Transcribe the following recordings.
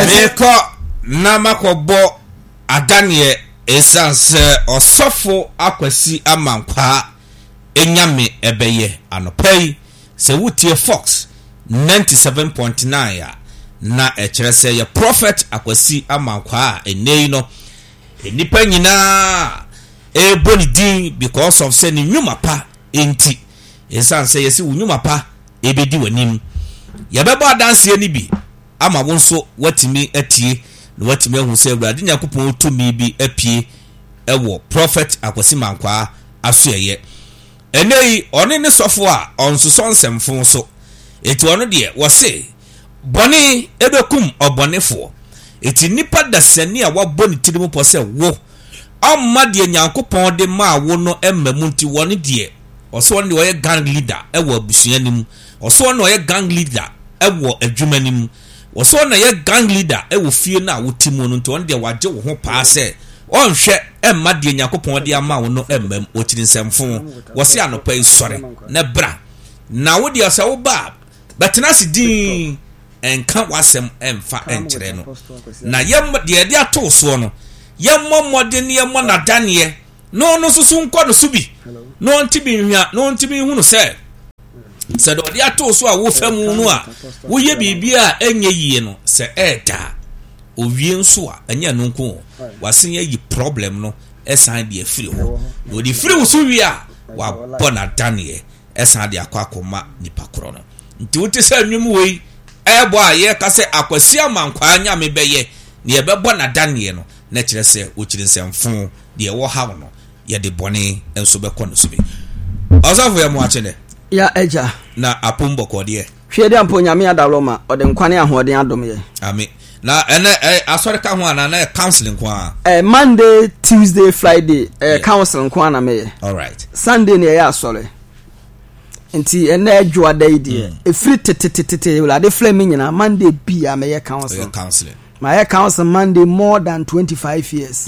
Meko namakobo adanie esanse osofo akwasi amankwa enyame ebeye anopai se wutie Fox 97.9 ya na ekyerese ya prophet akwasi amankwa enei no enipa nyina eboni din because of say ni nyuma pa enti esanse yesi unyuma pa ebedi wanim yabeba adanse ni bi ama wonso watimi atie na watimi ahu se awurade nyakopon tumi bi apie ewo prophet akwasi mankwa asoye enei one ne sofo a onsoso nsemfo so eti ono de wo se boni ebekum obonefo eti nipa dasani a waboni tirimu po se wo amma de nyankopon de ma wo no emamu nti woni de oso woni oye gang leader ewo abusuanim oso woni oye gang leader ewo adwumanim oso na ye gang leader ewo fie na wotimu no nti woni de waje wo ho pa se onhwe emma de nyankopon de ama wo no emam otiri nsemfo wo se anopa isore na bra na wo de asa wo ba betenasi din enka wasem emfa enkyere no na yem de ato so no yemmo modin yemmo na danie no susu nko no subi no ntibi hwa no ntibi hunu se do de ato so a wo famu no a wo ye bibia enye yie no se eda owie nso a anya no nko wasen yi problem no esan de afiri ho no de firi wo so wi a wa bona danie esan de akwa nipa kro no nti wote se anwum wei ebo a ye ka se akwasi amankwa anya me beye ne ye bebo na danie no na kire se o kire nsemfo de wo ha no ye de bone enso be kono so bi ozafo ya mo achene ya eja na apumbo ko de hwe de ampo nyame adaloma ode nkwane ahoden adom ye amen na ene asore ka ho ana na counseling kwa Monday, Tuesday, Friday counseling kwa na me all right Sunday ne ya asore nti ene adwa dai die efri tetetete wala de flame nyina Monday bia me ye counseling my counsel Monday more than 25 years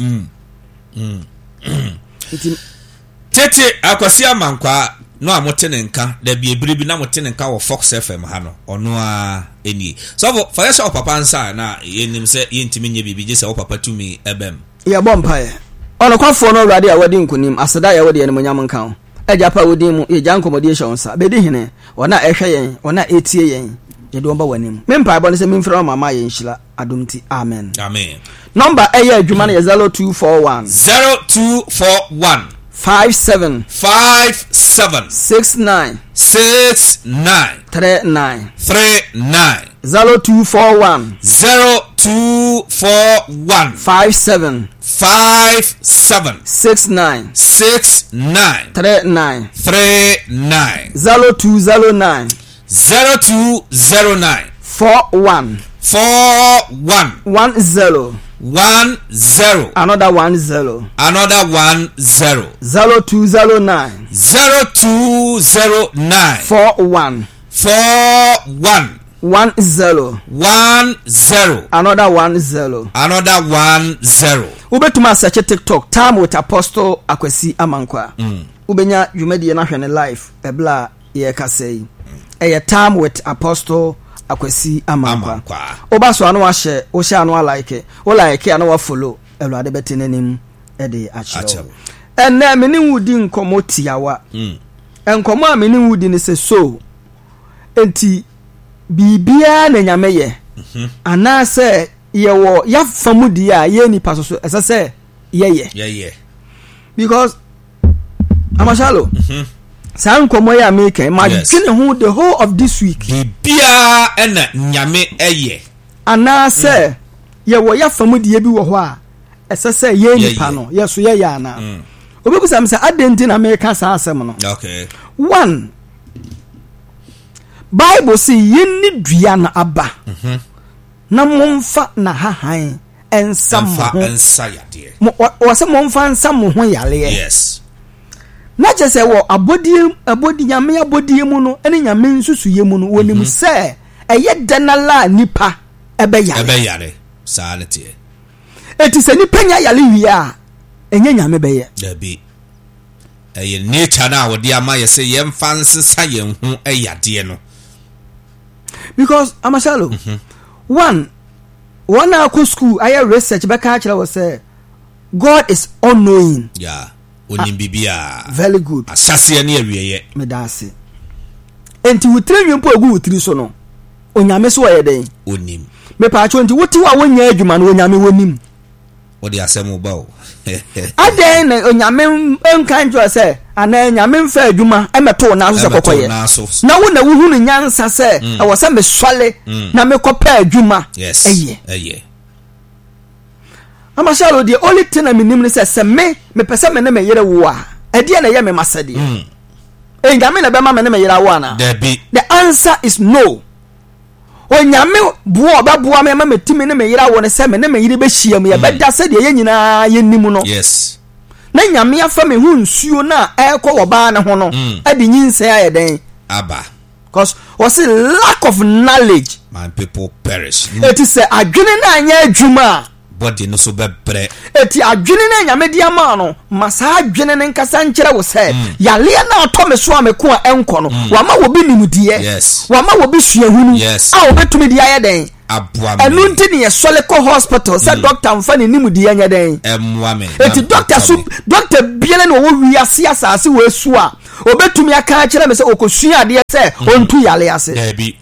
tete akwasi amankwa no amotene nka da bi ebiribi na motene nka wo Fox FM ha no ono a eni so for yesa papa nsa na yenim se yentimi nye bibi je se wo papa tumi ebem ya bompae ono kwafo no wrade a wadi nkunim aseda ya wadi enemo nyam nka ho eja pa wodi mu ye jan accommodation nsa bedi hene ona ehwe yen ona etie yen ye do mba wanim mempa bo ne se memfra mama ye nhyira adomti amen number eya adwuma na 0241 57 69 39 0241 57 69 39 0209 41 10 another 10 0209 41 10 another 10 ubetuma search TikTok time with Apostle Akwasi Amankwa ubenya dwumadi na hwene live ebla ye kasei eye time with Apostle Akwasi Amankwa oba so anu ahye o hye anu like o like anu wa follow elwade betenanim e de acho enne meni wudi nkomo tiawa enkomo a meni wudi ne se so enti bibia na nyame ye ana se yewo ya famudi a ye nipa so esese ye because amashalo san komo ya make imagine who the whole of this week bibia ena nyame eye ana se yewo ya famudi bi wo ho a esese ye nipa no yeso ye ya na obebusam se adenti na make sa asem no okay one Bible say yenni dua na aba na momfa na hahan ensam ho ensayade wo se momfa ensam ho yale yes na je se wo abodi nyame abodi mu no ene nyame nsusu ye mu no wonim se eye denala nipa ebe yale sanity eti se nipa nya yale wi a enye nyame be ye dabi eye nature na wo dia ma ye se ye mfa nsensa ye hu eyade no because amashalo one one ako school I research beka akira was say God is all knowing. Yeah. Onim bibia. Very good. Asase na awieye. Me da ase. Enti wutire nwempo egu wutiri so no. Onyame so ye den. Onim. Me pa acho enti wuti wa wonya adwuma no onyame wonim. Odi asem ba o. Aden na onyame enkan jo se ana nyame mfa adwuma emeto na so kokoye. Na wo na wuhunu nyansa se e wo se me swale na me kopa adwuma. Yes. Eye. Amashalo the only thing I mean say me pese me na me yere wo a e de na ye me masade engame na be ma me na me yere wo ana the answer is no. Onyame buo ba buo me ma metimi na me yere wo ne se me na me yere be hia me ye be da se de ye nyina ye nimu no. Yes. Na nyame afa me hu nsuo na e ko wo ba ne ho no e de nyinse aye den aba because was a lack of knowledge my people perish. It is a adwene na anya adwuma body no so bebre eti adwene na nyame dia ma no masa adwene ne nkasa nkyere wo se yale na atome so ameko a enko no wa ma wo bi nimudie yes wa ma wo bi suahunu a wo betumi dia ye den aboa me enu nti ne ye soleko hospital se doctor mfa ne nimudie nya den emwa me eti doctor biele no wo wiase asase wo esu a obetumi aka akere me se okosua ade se ontu yale ase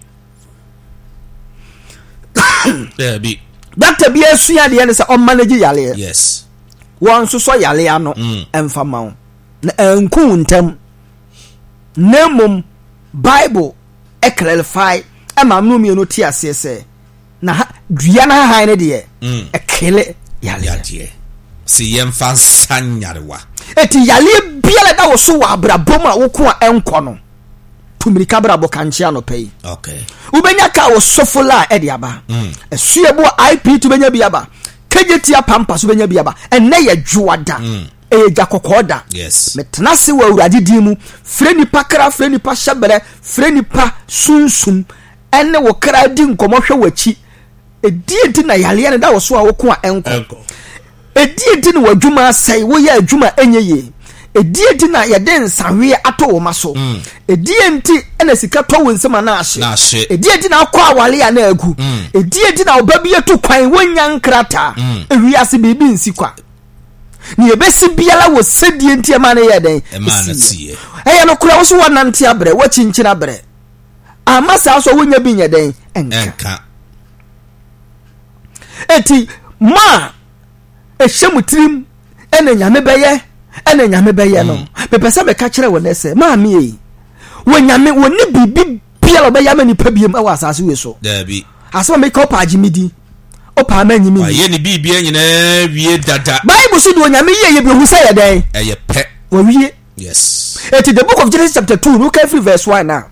debi Doctor bi esua de ne se o manage yale. Yes. Won so yale ano emfa ma wo. Na enku ntem. Nemum Bible e clarify e ma no mi no ti ase se. Na dua na han ne de e kele yale de. Si yemfa sanyarewa. Eti yale biele da wo so wa abrabom a wo ko a enko no. Tumirika brabo kanchia no pay. Okay. Ubenya ka wo sofola e de aba. Esuebo IP to benya biaba. Kejetia pampas benya biaba. Enne ye dwoada. E jakokoda. Yes. Metna se wa urade di mu. Freni pa kra, freni pa shabere, freni pa sunsum. Enne wo kra di nkomo hwe wachi. E di na yale ne da wo so a wo ko a enko. E di ne wadwuma sai wo ya adwuma enyeye. Edi na yede nsawe ato wo maso edi enti ena sika to wo nsema na ahye edi na akwa awale ya na agu edi na obabi etu kwan wonya nkrata ewiase bibi nsikwa ni ebesi biala wo sedi enti ema na yeden eya no kura wo so wonante abre wo chinchira bre amasa so wonya bi nyeden enka eti ma ehemutrim ena nyame beye ene nyame beye no pepese be ka kire wona se maami yi wonyame woni bibi biala be yama ni pabiem awa asase we so dabi asema me ko paaji midi o pa ma nyimi ye ni bibi anyina wie dada Bible so do nyame ye bi hu se ye den eye pe wo wie yes it is the book of Genesis chapter 2 look at verse 1 now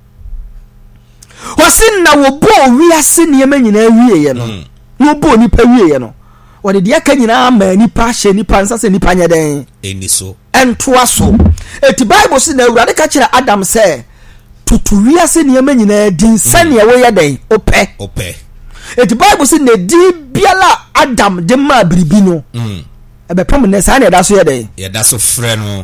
wasin na wo bo wiase ne yema nyina wie ye no wo bo ni pa wie ye no wode de aka nyina ma nipa hye nipa nsa se nipa nya den eni so entoa so eti Bible se na Awurade ka kire Adam se tutu wiase ne yema nyina din sane wo ye den ope eti Bible se na di biala Adam de ma biribi no ebe pam ne sane da so ye den ye da so frɛ no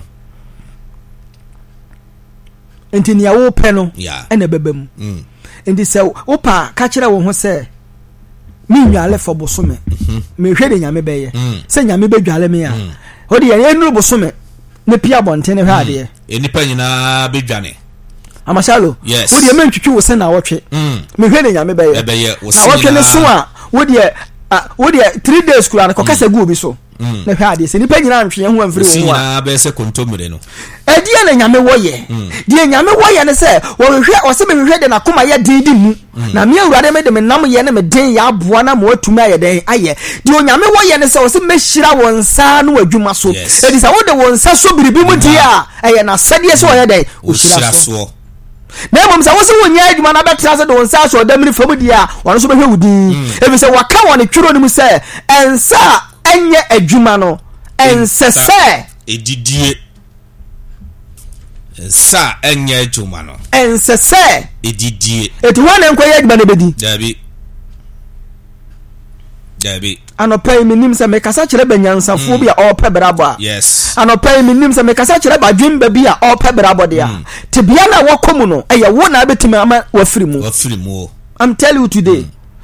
enti ne wo pe no ene bebam enti se wo pa ka kire wo ho se mi nywale fo bosome me hwe de nyame beye se nyame bedwale me a o de ye nuru bosome ne pia bontene hwe ade enipa nyina bedwane amashalo wo de mentwetwe wo se na wotwe me hwe de nyame beye na wotwe ne so a wo de 3 days kula na kokasa gu obi so na hwe ade se nipa nyina ntwe ho amfiri wo a be se kontomire no edie na nyame woye die nyame woye ne se wo hwe o se me hwe de na koma ye didi mu na me Awurade me de me nam ye ne me den ya aboa na mo atuma ye den aye die nyame woye ne se o se me hira wonsa no adwuma so edi sa wo de wonsa so biribi mu die a aye na sade se o ye den o hira so na mom sa wo se wonya adwuma na betra se de wonsa so da miri famu die a won so be hwe wudi ebi se waka won twiro ni mu se ensa enye adwuma no ensese edidie sa enye adwuma no ensese edidie eti wan enkoye adwuma ne bedi dabi anopai minim se me kasa kire banyansafo bi a ope brabo a yes anopai minim se me kasa kire badwemba bi a ope brabo de a te bia na wakomu no eye wo na betimi ama wafiri mu o I'm telling you today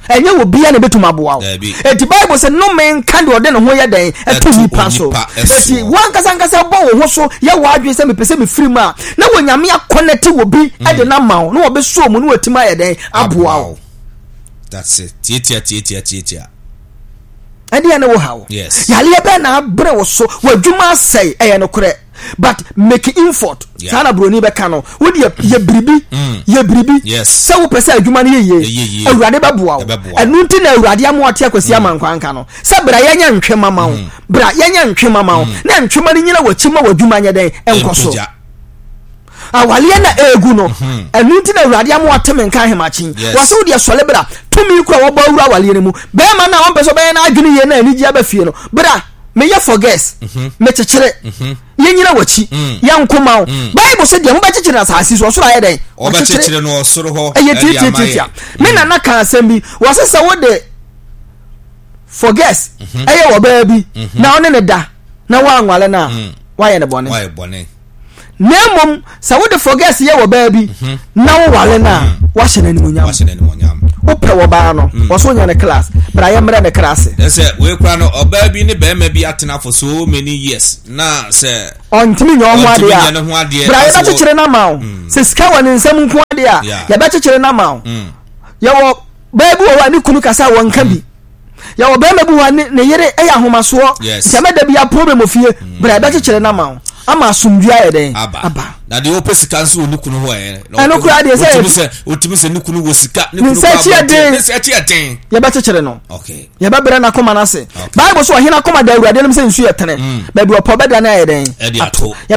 enye wo bia na betuma boa eti bible say no man kan de ode no ho ye den eto nipa so eti wan kasa bo wo ho so ye wo adwe se me pese me free ma na wo nyame connect wo bi e de na ma wo na wo be so mu na watima ye den aboa wo. That's it. Tia. Adi ene wo hawo. Yes. Yale be na abre wo so wadwuma sei eye no kore. But make effort. Sana broni be ka no. Wo de ye bribi. Yes. Se wo pese adwuma no ye. Awurade be boa wo. Enu nti na awurade amoate akwasi amankwa nka no. Se bra yenya ntwe mama wo. Bra yenya ntwe mama wo. Na ntwema ni nyina wachima wadwuma nya den enkoso. Awale na egu no enu nti na awurade amoate menka hemachin. Wase wo de sole bra tumi kura wo ba wura awale ne mu. Be ma na won pese be na adwene ye na anigi abafie no. Bra me ye forget me chekere yenyina wachi yankoma wo bible say de mo ba chekere asasi so soro ayeden o ba chekere no soro ho tia me na ka asem bi wasesa wo de forget eye wo ba bi na one ne da na wa anwale na wa ye ne bone nemom sa wo de forget ye wo ba bi na wo wale na wa hye na ni monyam upe wo ba no wo so nya ne class bra ye mre ne class say we kura no oba bi ni be ma bi atena for so many years na say ontimi nyo ho ade a bra ye ba chekere na ma wo se sika wa ne nsam nko ade a ye ba chekere na ma wo ye wo ba bi wo wa ni kunu kasa wo nka bi ye wo ba ma bi wa ne yere e ya homaso se ma da bi a problem ofie bra ye ba chekere na ma wo ama sumdua ye den aba na de opesika nso onukunu ho e no kura de say otimi se nukunu wo sika nukunu ba se den ye ba chekere no okay ye ba bere na koma na se bible so hina koma da awurade nim se nsu ye tene ba bi opo beda na ye den ato